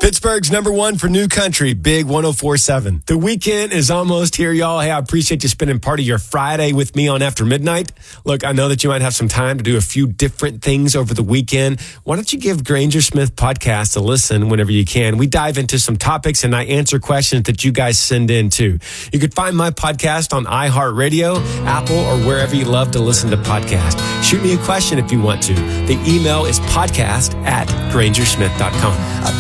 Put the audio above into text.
Pittsburgh's number one for new country, Big 104.7. The weekend is almost here, y'all. Hey, I appreciate you spending part of your Friday with me on After Midnight. Look, I know that you might have some time to do a few different things over the weekend. Why don't you give Granger Smith Podcast a listen whenever you can? We dive into some topics and I answer questions that you guys send in too. You can find my podcast on iHeartRadio, Apple, or wherever you love to listen to podcasts. Shoot me a question if you want to. The email is podcast@grangersmith.com.